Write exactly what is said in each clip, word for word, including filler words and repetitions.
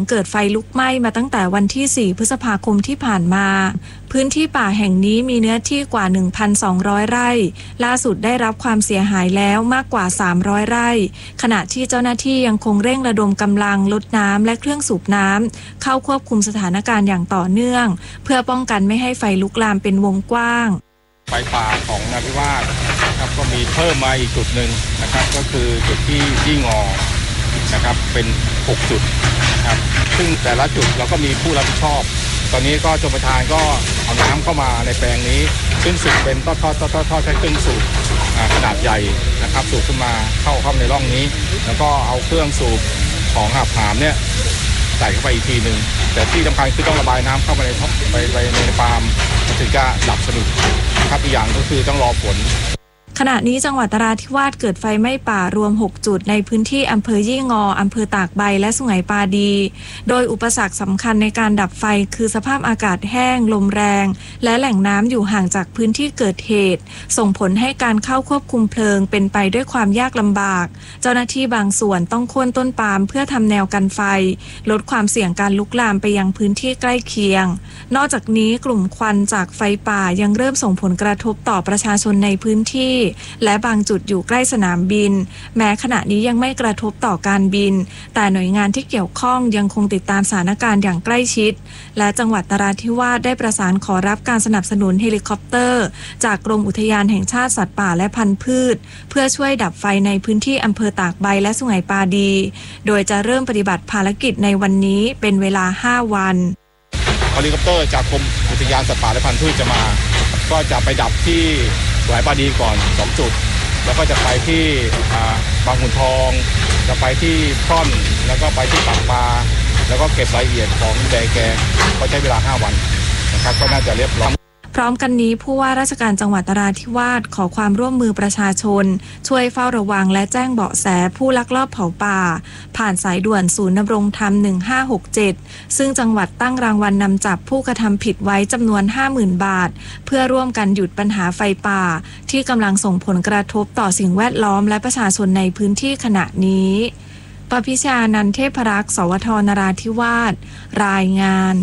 เกิดไฟลุกไหม้มาตั้งแต่วันที่สี่พฤษภาคมที่ผ่านมาพื้นที่ป่าแห่งนี้มีเนื้อที่กว่า หนึ่งพันสองร้อย ไร่ล่าสุดได้รับความเสียหายแล้วมากกว่าสามร้อยไร่ขณะที่เจ้าหน้าที่ยังคงเร่งระดมกำลังลดน้ำและเครื่องสูบน้ำเข้าควบคุมสถานการณ์อย่างต่อเนื่องเพื่อป้องกันไม่ให้ไฟลุกลามเป็นวงกว้างไฟป่าของนราธิวาสนะครับก็มีเพิ่มมาอีกจุดหนึ่งนะครับก็คือจุดที่ยี่งอนะครับเป็นหกจุดนะครับซึ่งแต่ละจุดเราก็มีผู้รับผิดชอบตอนนี้ก็ชลประทานก็เอาน้ำเข้ามาในแปลงนี้ซึ่งสูบเป็นทอดทอดทอดทอดทอดใช้เครื่องสูบขนาดใหญ่นะครับสูบขึ้นมาเข้าเข้าในร่องนี้แล้วก็เอาเครื่องสูบของหับหามเนี่ยใส่เข้าไปอีกทีหนึ่งแต่ที่สำคัญคือต้องระบายน้ำเข้าไปในท่อไปไปในปาล์มถึงจะดับสนิทครับอีกอย่างก็คือต้องรอฝนขณะนี้จังหวัดนราธิวาสเกิดไฟไหม้ป่ารวมหกจุดในพื้นที่อำเภอยี่งออำเภอตากใบและสุไหงปาดีโดยอุปสรรคสำคัญในการดับไฟคือสภาพอากาศแห้งลมแรงและแหล่งน้ำอยู่ห่างจากพื้นที่เกิดเหตุส่งผลให้การเข้าควบคุมเพลิงเป็นไปด้วยความยากลำบากเจ้าหน้าที่บางส่วนต้องโค่นต้นปาล์มเพื่อทำแนวกันไฟลดความเสี่ยงการลุกลามไปยังพื้นที่ใกล้เคียงนอกจากนี้กลุ่มควันจากไฟป่ายังเริ่มส่งผลกระทบต่อประชาชนในพื้นที่และบางจุดอยู่ใกล้สนามบินแม้ขณะนี้ยังไม่กระทบต่อการบินแต่หน่วยงานที่เกี่ยวข้องยังคงติดตามสถานการณ์อย่างใกล้ชิดและจังหวัดนราธิวาสได้ประสานขอรับการสนับสนุนเฮลิคอปเตอร์จากกรมอุทยานแห่งชาติสัตว์ป่าและพันธุ์พืชเพื่อช่วยดับไฟในพื้นที่อำเภอตากใบและสุไหงปาดีโดยจะเริ่มปฏิบัติภารกิจในวันนี้เป็นเวลาห้าวันเฮลิคอปเตอร์จากกรมอุทยานสัตว์ป่าและพันธุ์พืชจะมาก็จะไปดับที่สุไหงปาดีก่อนสองจุดแล้วก็จะไปที่บางขุนทองจะไปที่ท่อนแล้วก็ไปที่ปากปลาแล้วก็เก็บรายละเอียดของแดแกก็ใช้เวลาห้าวันนะครับก็น่าจะเรียบร้อยพร้อมกันนี้ผู้ว่าราชการจังหวัดนราธิวาสขอความร่วมมือประชาชนช่วยเฝ้าระวังและแจ้งเบาะแสผู้ลักลอบเผาป่าผ่านสายด่วนศูนย์ดำรงธรรมหนึ่งห้าหกเจ็ดซึ่งจังหวัดตั้งรางวัลนำจับผู้กระทำผิดไว้จำนวน ห้าหมื่น บาทเพื่อร่วมกันหยุดปัญหาไฟป่าที่กำลังส่งผลกระทบต่อสิ่งแวดล้อมและประชาชนในพื้นที่ขณะนี้ปพิชานันท์เทพรักษ์สวทนราธิวาสรายงาน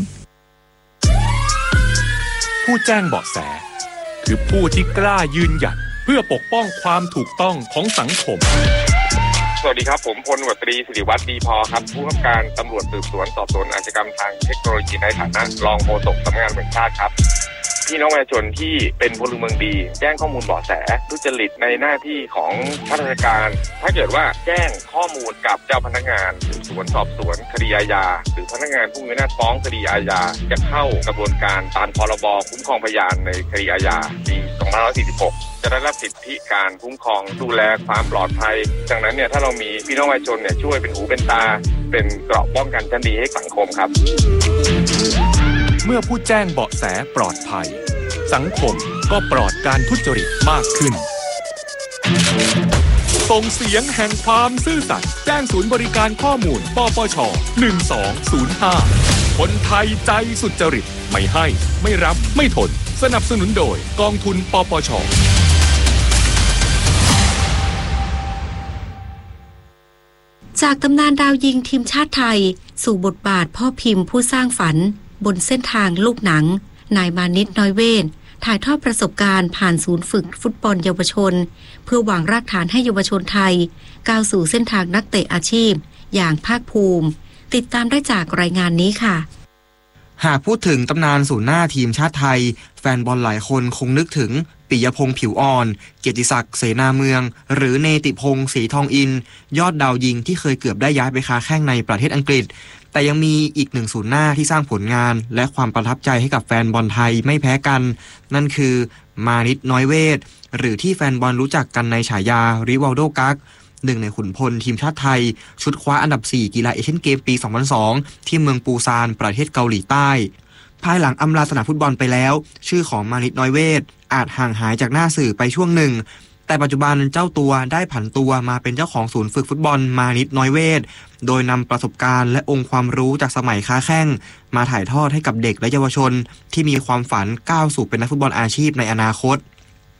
ผู้แจ้งเบาะแสคือผู้ที่กล้ายืนหยัดเพื่อปกป้องความถูกต้องของสังคมสวัสดีครับผมพลตรีศิริวัฒน์ดีพอครับผู้กำกับการตำรวจสืบสวนสอบสวนอาชญากรรมทางเทคโนโลยีในฐานะรองโฆษกสำนักงานตำรวจแห่งชาติครับพี่น้องประชาชนที่เป็นพลเมืองดีแจ้งข้อมูลเบาะแสทุจริตในหน้าที่ของข้าราชการถ้าเกิดว่าแจ้งข้อมูลกับเจ้าพนักงานสืบสวนสอบสวนคดีอาญาหรือพนักงานผู้มีอำนาจฟ้องคดีอาญาจะเข้ากระบวนการตามพรบคุ้มครองพยานในคดีอาญาปีสองพันห้าร้อยสี่สิบหกจะได้รับสิทธิการคุ้มครองดูแลความปลอดภัยดังนั้นเนี่ยถ้าเรามีพี่น้องประชาชนเนี่ยช่วยเป็นหูเป็นตาเป็นเกราะป้องกันชั้นดีให้สังคมครับเมื่อผู้แจ้งเบาะแสปลอดภัยสังคมก็ปลอดการทุจริตมากขึ้นส่งเสียงแห่งความซื่อสัตย์แจ้งศูนย์บริการข้อมูลปปชหนึ่งสองศูนย์ห้าคนไทยใจสุจริตไม่ให้ไม่รับไม่ทนสนับสนุนโดยกองทุนปปชจากตำนานดาวยิงทีมชาติไทยสู่บทบาทพ่อพิมพ์ผู้สร้างฝันบนเส้นทางลูกหนังนายมานิตน้อยเวทถ่ายทอดประสบการณ์ผ่านศูนย์ฝึกฟุตบอลเยาวชนเพื่อวางรากฐานให้เยาวชนไทยก้าวสู่เส้นทางนักเตะอาชีพอย่างภาคภูมิติดตามได้จากรายงานนี้ค่ะหากพูดถึงตำนานศูนย์หน้าทีมชาติไทยแฟนบอลหลายคนคงนึกถึงปิยพงษ์ผิวอ่อนเกียรติศักดิ์เสนาเมืองหรือเนติพงษ์ศรีทองอินยอดดาวยิงที่เคยเกือบได้ย้ายไปค้าแข้งในประเทศอังกฤษแต่ยังมีอีกหนึ่งศูนย์หน้าที่สร้างผลงานและความประทับใจให้กับแฟนบอลไทยไม่แพ้กันนั่นคือมานิตน้อยเวทหรือที่แฟนบอลรู้จักกันในฉายาริวัลโดกักหนึ่งในขุนพลทีมชาติไทยชุดคว้าอันดับสี่กีฬาเอเชียนเกมปีสองพันสองที่เมืองปูซานประเทศเกาหลีใต้ภายหลังอำลาสนามฟุตบอลไปแล้วชื่อของมานิตน้อยเวทอาจห่างหายจากหน้าสื่อไปช่วงหนึ่งแต่ปัจจุบันเจ้าตัวได้ผันตัวมาเป็นเจ้าของศูนย์ฝึกฟุตบอลมานิตน้อยเวทโดยนำประสบการณ์และองค์ความรู้จากสมัยค้าแข้งมาถ่ายทอดให้กับเด็กและเยาวชนที่มีความฝันก้าวสู่เป็นนักฟุตบอลอาชีพในอนาคต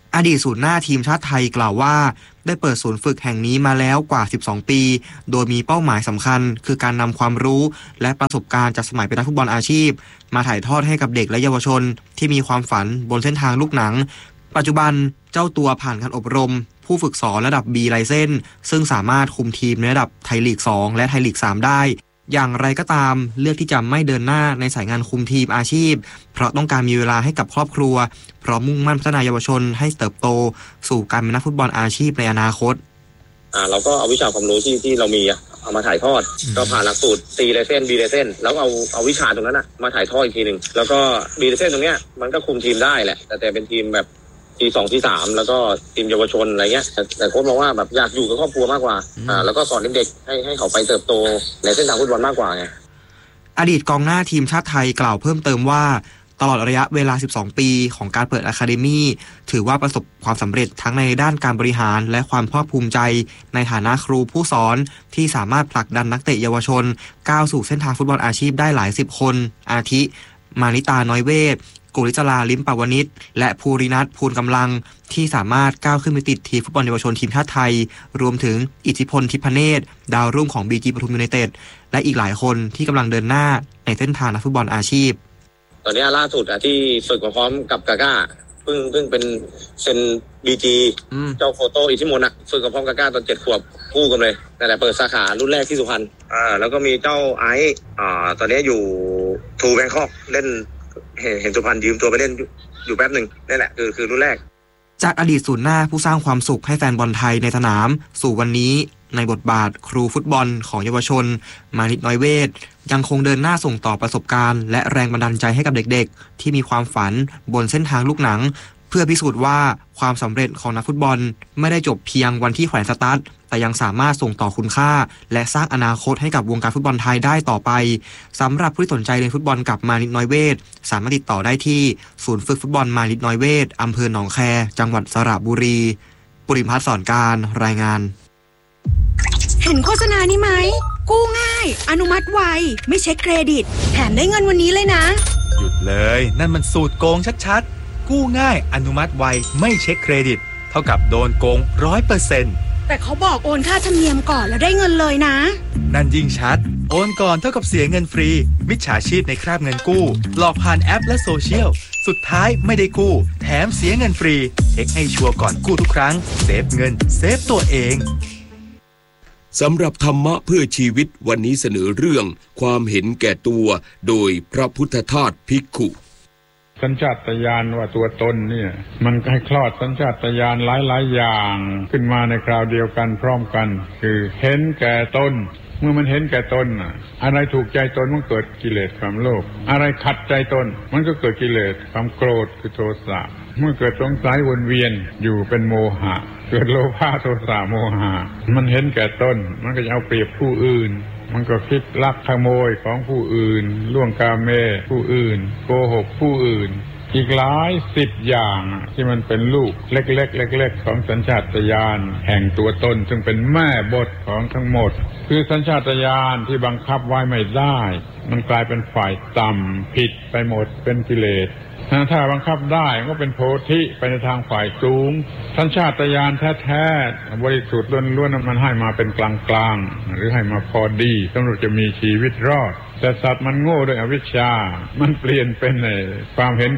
อดีตศูนย์หน้าทีมชาติไทยกล่าวว่าได้เปิดศูนย์ฝึกแห่งนี้มาแล้วกว่าสิบสองปีโดยมีเป้าหมายสำคัญคือการนำความรู้และประสบการณ์จากสมัยเป็นนักฟุตบอลอาชีพมาถ่ายทอดให้กับเด็กและเยาวชนที่มีความฝันบนเส้นทางลูกหนังปัจจุบันเจ้าตัวผ่านการอบรมผู้ฝึกสอนระดับ B ไลเซนส์ซึ่งสามารถคุมทีมในระดับไทยลีกสองและไทยลีกสามได้อย่างไรก็ตามเลือกที่จะไม่เดินหน้าในสายงานคุมทีมอาชีพเพราะต้องการมีเวลาให้กับครอบครัวพร้อมมุ่งมั่นพัฒนายเยาวชนให้เติบโตสู่การเป็นนักฟุตบอลอาชีพในอนาคตอ่าเราก็เอาวิชาความรู้ที่ที่เรามีอ่ะเอามาถ่ายทอดก็ผ่านหลักสูตร C ไลเซนส์ B ไลเซนส์แล้วเอาเอาวิชาตรงนั้นอ่ะมาถ่ายทอดอีกทีนึงแล้วก็ B ไลเซนส์ตรงเนี้ยมันก็คุมทีมได้แหละแต่แต่เป็นทีมแบบทีสองทีสามแล้วก็ทีมเยาวชนอะไรเงี้ยแต่โค้ชมองว่าแบบอยากอยู่กับครอบครัวมากกว่าอ่าแล้วก็สอนเด็กๆให้ให้เขาไปเติบโตในเส้นทางฟุตบอลมากกว่าไงอดีตกองหน้าทีมชาติไทยกล่าวเพิ่มเติมว่าตลอดระยะเวลาสิบสองปีของการเปิดอะคาเดมี่ถือว่าประสบความสำเร็จทั้งในด้านการบริหารและความภาคภูมิใจในฐานะครูผู้สอนที่สามารถผลักดันนักเตะเยาวชนก้าวสู่เส้นทางฟุตบอลอาชีพได้หลายสิบคนอาทิมานิตาน้อยเวทกุลิจลาลิ้มปวนิชและภูรินัทภูลกำลังที่สามารถก้าวขึ้นไปติดทีมฟุตบอลเยาวชนทีมชาติไทยรวมถึงอิทธิพลทิพเนศดาวรุ่งของ บี จี ปทุมยูไนเต็ดและอีกหลายคนที่กำลังเดินหน้าในเส้นทางนักฟุตบอลอาชีพตอนนี้ล่าสุดอ่ะที่ฝึกมาพร้อมกับกาก้าเพิ่งเพิ่งเป็นเซน บี จี เจ้าโฟโต้อิทธิมนต์อ่ะฝึกกับพร้อมกาก้าตอนเจ็ดขวบคู่กันเลยนั่นแหละเปิดสาขารุ่นแรกที่สุพรรณอ่าแล้วก็มีเจ้าไอซ์อ่าตอนนี้อยู่ทูแบงคอกเล่นเห็นสุพรรณยืมตัวไปเล่นอยู่แป๊บหนึ่งนี่แหละคือคือรุ่นแรกจากอดีตศูนย์หน้าผู้สร้างความสุขให้แฟนบอลไทยในสนามสู่วันนี้ในบทบาทครูฟุตบอลของเยาวชนมานิตน้อยเวทยังคงเดินหน้าส่งต่อประสบการณ์และแรงบันดาลใจให้กับเด็กๆที่มีความฝันบนเส้นทางลูกหนังเพื่อพิสูจน์ว่าความสำเร็จของนักฟุตบอลไม่ได้จบเพียงวันที่แขวนสตาร์ทแต่ยังสามารถส่งต่อคุณค่าและสร้างอนาคตให้กับวงการฟุตบอลไทยได้ต่อไปสำหรับผู้ที่สนใจเรียนฟุตบอลกับมานิตน้อยเวทสามารถติดต่อได้ที่ศูนย์ฝึกฟุตบอลมานิตน้อยเวทอำเภอหนองแคจังหวัดสระบุรีปุริพัฒน์สอนการรายงานเห็นโฆษณานี้ไหมกู้ง่ายอนุมัติไวไม่เช็คเครดิตแถมได้เงินวันนี้เลยนะหยุดเลยนั่นมันสูตรโกงชัดๆกู้ง่ายอนุมัติไวไม่เช็คเครดิตเท่ากับโดนโกง ร้อยเปอร์เซ็นต์แต่เขาบอกโอนค่าธรรมเนียมก่อนแล้วได้เงินเลยนะนั่นยิ่งชัดโอนก่อนเท่ากับเสียเงินฟรีมิจฉาชีพในคราบเงินกู้หลอกผ่านแอปและโซเชียลสุดท้ายไม่ได้กู้แถมเสียเงินฟรีเช็คให้ชัวร์ก่อนกู้ทุกครั้งเซฟเงินเซฟตัวเองสำหรับธรรมะเพื่อชีวิตวันนี้เสนอเรื่องความเห็นแก่ตัวโดยพระพุทธทาสภิกขุสัญชาตญาณว่าตัวตนเนี่ยมันให้คลอดสัญชาตญาณหลายๆอย่างขึ้นมาในคราวเดียวกันพร้อมกันคือเห็นแก่ตนเมื่อมันเห็นแก่ตนอะไรถูกใจตนมันเกิดกิเลสความโลภอะไรขัดใจตนมันก็เกิดกิเลสความโกรธคือโทสะเมื่อเกิดสงสัยวนเวียนอยู่เป็นโมหะเกิดโลภะโทสะโมหะมันเห็นแก่ตนมันก็จะเอาเปรียบผู้อื่นมันก็คิดลักขโมยของผู้อื่นล่วงกาเมผู้อื่นโกหกผู้อื่นอีกหลายสิบอย่างที่มันเป็นลูกเล็กๆเล็กๆของสัญชาตญาณแห่งตัวตนซึ่งเป็นแม่บทของทั้งหมดคือสัญชาตญาณที่บังคับไว้ไม่ได้มันกลายเป็นฝ่ายต่ำผิดไปหมดเป็นกิเลสถ้าบังคับได้ก็เป็นโพธิไปในทางฝ่ายสูงสัญชาตญาณแท้ๆบริสุทธิ์ล้วนๆมันให้มาเป็นกลางๆหรือให้มาพอดีสำหรับจะมีชีวิตรอดแต่สัตว์มันโง่ด้วยอวิชชามันเปลี่ยนเป็นความเห็น